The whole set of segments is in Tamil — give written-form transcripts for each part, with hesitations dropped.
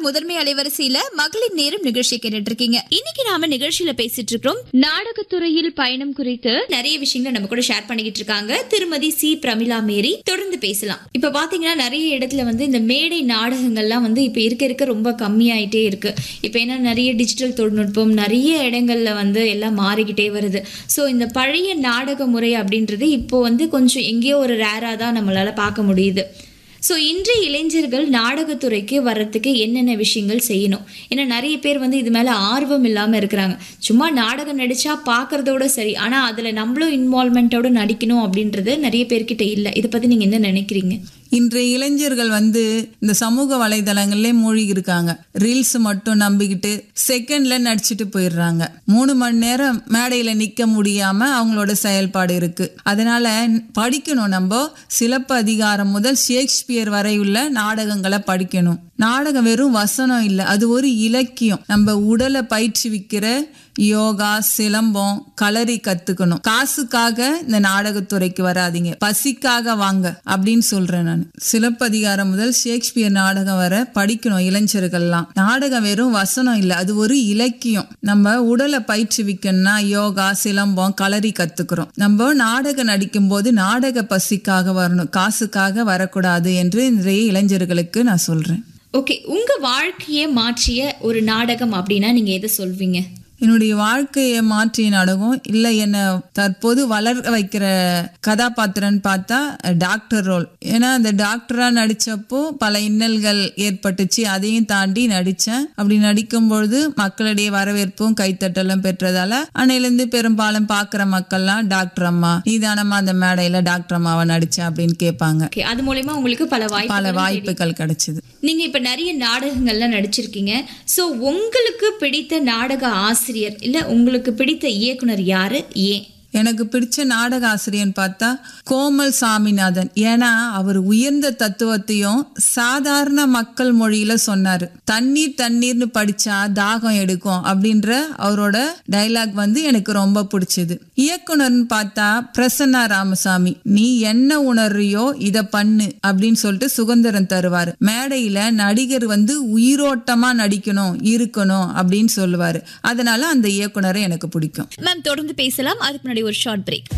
முதன்மை அலைவரிசையில மகளிர் நேரம் நிகழ்ச்சி கேட்டுட்டு இருக்கீங்க. இன்னைக்கு நாம நிகழ்ச்சியில பேசிட்டு இருக்கோம் நாடகத்துறையில் பயணம் குறித்து நிறைய விஷயங்களை நம்ம கூட ஷேர் பண்ணிக்கிட்டு இருக்காங்க திருமதி சி பிரமிளா மேரி. தொடர்ந்து பேசலாம். இப்ப பாத்தீங்கன்னா நிறைய இடத்துல இந்த மேடை நாடகங்கள்லாம் இப்ப இருக்க ரொம்ப கம்மியாயிட்டே இருக்கு. இப்ப என்ன நிறைய டிஜிட்டல் தொழில்நுட்பம் நிறைய இடங்கள்ல எல்லாம் மாறிக்கிட்டே வருது. ஸோ இந்த பழைய நாடக முறை அப்படின்றது இப்போ கொஞ்சம் எங்கேயோ ஒரு ரேரா தான் நம்மளால பார்க்க முடியுது. ஸோ இன்றைய இளைஞர்கள் நாடகத்துறைக்கு வர்றதுக்கு என்னென்ன விஷயங்கள் செய்யணும்? ஏன்னா நிறைய பேர் இது மேலே ஆர்வம் இல்லாமல் இருக்கிறாங்க. சும்மா நாடகம் நடித்தா பார்க்குறதோட சரி, ஆனால் அதில் நம்மளும் இன்வால்மெண்ட்டோடு நடிக்கணும் அப்படின்றது நிறைய பேர்கிட்ட இல்லை. இதை பற்றி நீங்கள் என்ன நினைக்கிறீங்க? இன்றைய இளைஞர்கள் இந்த சமூக வலைதளங்கள்லே மூழ்கி இருக்காங்க. ரீல்ஸ் மட்டும் நம்பிக்கிட்டு செகண்ட்ல நடிச்சுட்டு போயிடுறாங்க. 3 மணி நேரம் மேடையில நிக்க முடியாம அவங்களோட செயல்பாடு இருக்கு. அதனால படிக்கணும். நம்ம சிலப்பதிகாரம் முதல் ஷேக்ஸ்பியர் வரை உள்ள நாடகங்களை படிக்கணும். நாடகம் வெறும் வசனம் இல்லை, அது ஒரு இலக்கியம். நம்ம உடலை பயிற்றுவிக்கிற யோகா, சிலம்பம், களரி கத்துக்கணும். காசுக்காக இந்த நாடகத்துறைக்கு வராதிங்க, பசிக்காக வாங்க அப்படின்னு சொல்றேன் நான். சிலப்பதிகாரம் முதல் ஷேக்ஸ்பியர் நாடகம் வர படிக்கணும் இளைஞர்கள்லாம். நாடகம் வெறும் வசனம் இல்லை, அது ஒரு இலக்கியம். நம்ம உடலை பயிற்றுவிக்கணும்னா யோகா, சிலம்பம், களரி கத்துக்கிறோம். நம்ம நாடகம் நடிக்கும் போது நாடக பசிக்காக வரணும், காசுக்காக வரக்கூடாது என்று நிறைய இளைஞர்களுக்கு நான் சொல்றேன். ஓகே, உங்க வாழ்க்கையை மாற்றிய ஒரு நாடகம் அப்படின்னா நீங்க எதை சொல்வீங்க? என்னுடைய வாழ்க்கையை மாற்றிய நாடகம் இல்லை, என்னை தற்போது வளர வைக்கிற கதாபாத்திரன்னு பார்த்தா டாக்டர் ரோல். ஏன்னா அந்த டாக்டரா நடிச்சப்போ பல இன்னல்கள் ஏற்பட்டுச்சு, அதையும் தாண்டி நடிச்சேன். அப்படி நடிக்கும்பொழுது மக்களிடையே வரவேற்பும் கைத்தட்டலும் பெற்றதால அன்னையிலேருந்து பெரும்பாலும் பார்க்குற மக்கள்லாம் டாக்டர் அம்மா, நீதானம்மா அந்த மேடையில டாக்டர் அம்மாவை நடிச்ச அப்படின்னு கேட்பாங்க. அது மூலமா உங்களுக்கு பல வாய்ப்புகள் கிடைச்சது. நீங்க இப்ப நிறைய நாடகங்கள்லாம் நடிச்சிருக்கீங்க. ஸோ உங்களுக்கு பிடித்த நாடக ஆசிரியர் இல்ல உங்களுக்கு பிடித்த இயக்குனர் யாரு, ஏன்? எனக்கு பிடிச்ச நாடக ஆசிரியர்னு பார்த்தா கோமல் சாமிநாதன். ஏன்னா அவர் உயர்ந்த தத்துவத்தையும் சாதாரண மக்கள் மொழியில சொன்னாரு. தண்ணீர் தண்ணீர்னு படிச்சா தாகம் எடுக்கும் அப்படின்ற அவரோட டைலாக் எனக்கு ரொம்ப பிடிச்சது. இயக்குனர்னு பார்த்தா பிரசன்னா ராமசாமி. நீ என்ன உணர்றியோ இத பண்ணு அப்படின்னு சொல்லிட்டு சுதந்திரம் தருவாரு. மேடையில நடிகர் உயிரோட்டமா நடிக்கணும், இருக்கணும் அப்படின்னு சொல்லுவாரு. அதனால அந்த இயக்குனரை எனக்கு பிடிக்கும். மேம் தொடர்ந்து பேசலாம். அதுக்கு முன்னாடி ஒரு ஷார்ட் பிரேக்.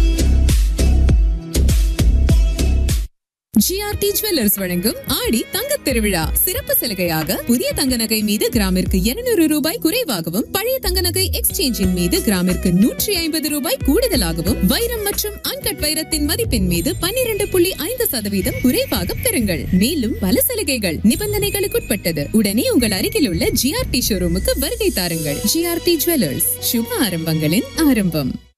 ஜிஆர்டி ஜுவல்லர்ஸ் வழங்கும் ஆடி தங்கத் திருவிழா சிறப்பு சலுகையாக புதிய தங்க நகை மீது கிராமிற்கு 200 ரூபாய் குறைவாகவும், பழைய தங்க நகை எக்ஸ்சேஞ்சின் மீது கிராமிற்கு 150 ரூபாய் கூடுதலாகவும், வைரம் மற்றும் அன்கட் வைரத்தின் மதிப்பின் மீது 12.5% குறைவாக பெறுங்கள். மேலும் பல சலுகைகள், நிபந்தனைகளுக்குட்பட்டது. உடனே உங்கள் அருகில் உள்ள ஜிஆர்டி ஷோரூமுக்கு வருகை தாருங்கள். ஜிஆர்டி ஜுவல்லர்ஸ், சுப ஆரம்பங்களின் ஆரம்பம்.